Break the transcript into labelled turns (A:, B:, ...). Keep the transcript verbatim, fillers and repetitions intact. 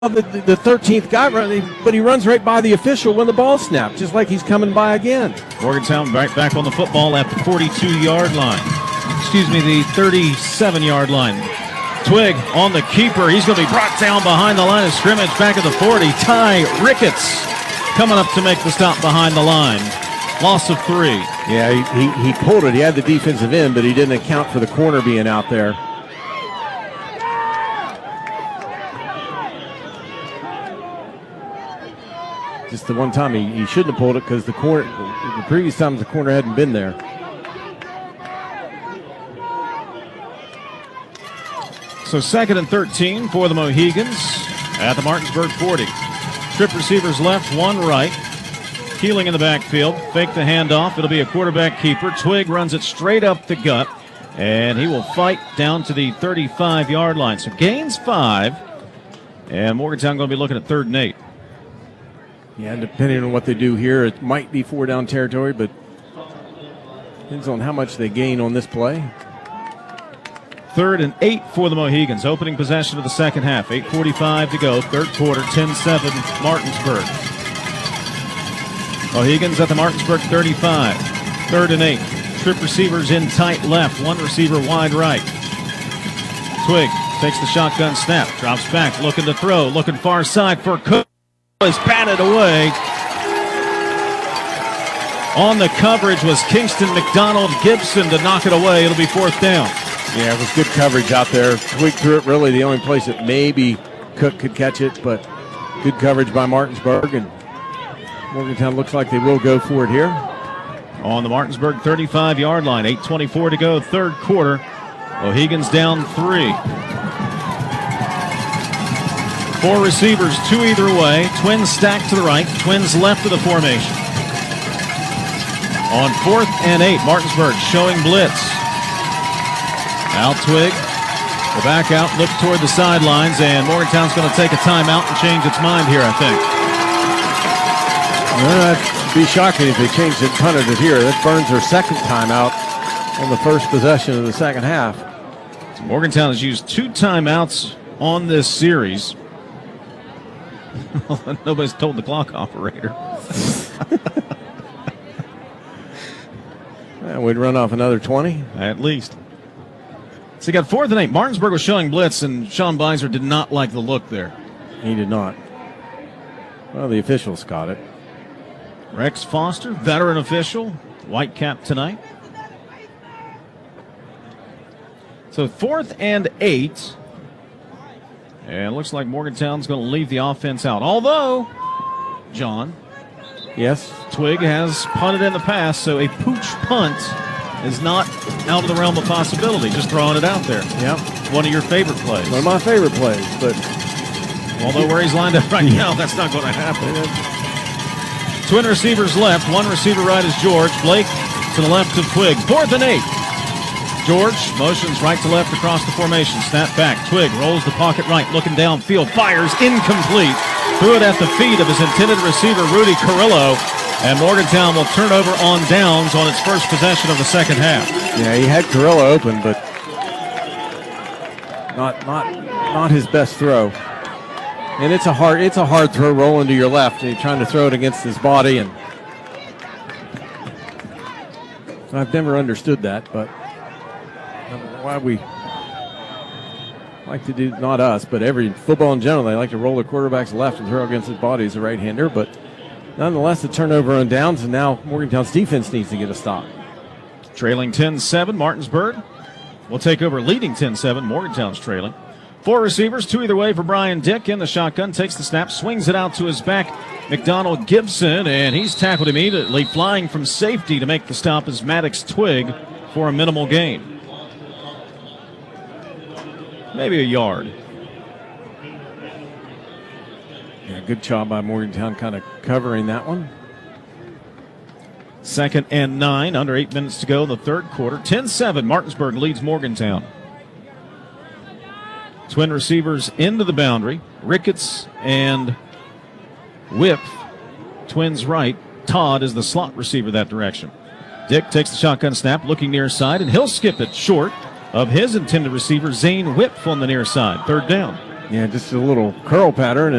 A: the, the thirteenth guy, but he runs right by the official when the ball snapped, just like he's coming by again.
B: Morgantown right back on the football at the forty-two-yard line. Excuse me, the thirty-seven-yard line. Twig on the keeper. He's going to be brought down behind the line of scrimmage back at the forty. Ty Ricketts coming up to make the stop behind the line. Loss of three.
A: Yeah, he, he, he pulled it. He had the defensive end, but he didn't account for the corner being out there. Just the one time he, he shouldn't have pulled it because the corner, the previous times the corner hadn't been there.
B: So second and thirteen for the Mohegans at the Martinsburg forty. Trip receivers left, one right. Keeling in the backfield. Fake the handoff. It'll be a quarterback keeper. Twig runs it straight up the gut, and he will fight down to the thirty-five-yard line. So gains five, and Morgantown going to be looking at third and eight.
A: Yeah, depending on what they do here, it might be four down territory, but depends on how much they gain on this play.
B: Third and eight for the Mohegans. Opening possession of the second half. eight forty-five to go. Third quarter, ten seven Martinsburg. Mohegans at the Martinsburg thirty-five. Third and eight. Trip receivers in tight left. One receiver wide right. Twig takes the shotgun snap. Drops back. Looking to throw. Looking far side for Cook. Is batted away. On the coverage was Kingston McDonald Gibson to knock it away. It'll be fourth down.
A: Yeah, it was good coverage out there. Twig threw it really the only place that maybe Cook could catch it, but good coverage by Martinsburg, and Morgantown looks like they will go for it here.
B: On the Martinsburg thirty-five-yard line, eight twenty-four to go, third quarter. Mohegans down three. Four receivers, two either way. Twins stacked to the right, Twins left of the formation. On fourth and eight, Martinsburg showing blitz. Al Twig will back out, look toward the sidelines, and Morgantown's going to take a timeout and change its mind here, I think.
A: Well, that'd be shocking if they changed it and punted it here. That burns their second timeout on the first possession of the second half.
B: So Morgantown has used two timeouts on this series. Nobody's told the clock operator.
A: Well, we'd run off another twenty.
B: At least. So you got fourth and eight. Martinsburg was showing blitz, and Sean Beiser did not like the look there.
A: He did not. Well, the officials got it.
B: Rex Foster, veteran official, white cap tonight. So fourth and eight. And it looks like Morgantown's going to leave the offense out. Although, John.
A: Yes.
B: Twig has punted in the past, so a pooch punt is not out of the realm of possibility. Just throwing it out there.
A: Yeah.
B: One of your favorite plays.
A: One of my favorite plays, but
B: although where he's lined up right now, that's not going to happen. Twin receivers left. One receiver right is George. Blake to the left of Twig. Fourth and eight. George motions right to left across the formation. Snap back. Twig rolls the pocket right, looking downfield. Fires incomplete. Threw it at the feet of his intended receiver, Rudy Carrillo. And Morgantown will turn over on downs on its first possession of the second half.
A: Yeah, he had Carrillo open, but not not not his best throw. And it's a hard it's a hard throw rolling to your left. And you're trying to throw it against his body, and I've never understood that, but I don't know why we like to do, not us, but every football in general, they like to roll their quarterback's left and throw against his body as a right-hander, but nonetheless, a turnover on downs, and now Morgantown's defense needs to get a stop.
B: Trailing ten seven, Martinsburg will take over, leading ten seven. Morgantown's trailing. Four receivers, two either way for Brian Dick in the shotgun. Takes the snap, swings it out to his back, McDonald Gibson, and he's tackled immediately, flying from safety to make the stop as Maddox Twig for a minimal gain. Maybe a yard.
A: Yeah, good job by Morgantown kind of covering that one.
B: Second and nine, under eight minutes to go in the third quarter. ten seven, Martinsburg leads Morgantown. Twin receivers into the boundary. Ricketts and Whip. Twins right. Todd is the slot receiver that direction. Dick takes the shotgun snap, looking near side, and he'll skip it short of his intended receiver, Zane Whip, on the near side. Third down.
A: Yeah, just a little curl pattern.